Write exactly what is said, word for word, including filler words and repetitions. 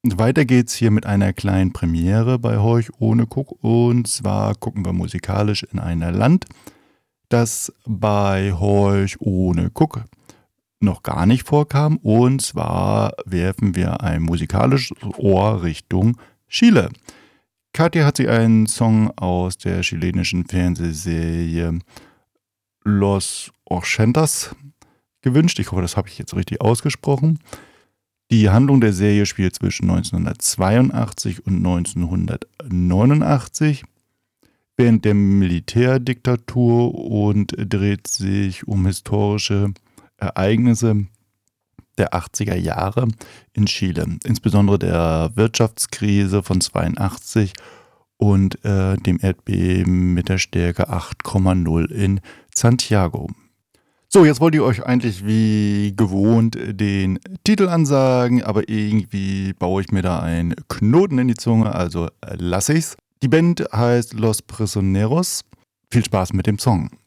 Weiter geht's hier mit einer kleinen Premiere bei Horch ohne Guck. Und zwar gucken wir musikalisch in ein Land, das bei Horch ohne Guck noch gar nicht vorkam. Und zwar werfen wir ein musikalisches Ohr Richtung Chile. Katja hat sich einen Song aus der chilenischen Fernsehserie Los Ochentas gewünscht. Ich hoffe, das habe ich jetzt richtig ausgesprochen. Die Handlung der Serie spielt zwischen neunzehnhundertzweiundachtzig und neunzehnhundertneunundachtzig während der Militärdiktatur und dreht sich um historische Ereignisse der achtziger Jahre in Chile, insbesondere der Wirtschaftskrise von zweiundachtzig und äh, dem Erdbeben mit der Stärke acht Komma null in Santiago. So, jetzt wollte ich euch eigentlich wie gewohnt den Titel ansagen, aber irgendwie baue ich mir da einen Knoten in die Zunge, also lasse ich's. Die Band heißt Los Prisioneros. Viel Spaß mit dem Song.